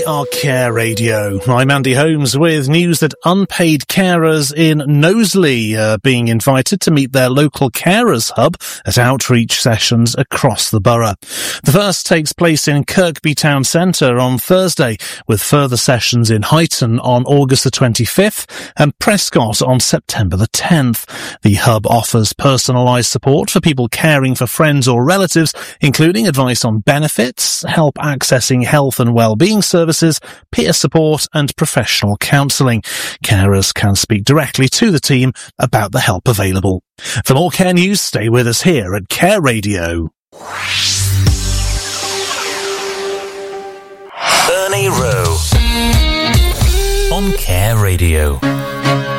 We are Care Radio. I'm Andy Holmes with news that unpaid carers in Knowsley are being invited to meet their local carers hub at outreach sessions across the borough. The first takes place in Kirkby Town Centre on Thursday, with further sessions in Huyton on August the 25th and Prescott on September the 10th. The hub offers personalised support for people caring for friends or relatives, including advice on benefits, help accessing health and well-being services, peer support and professional counselling. Carers can speak directly to the team about the help available. For more Care News, stay with us here at Care Radio. Ernie Rowe on Care Radio.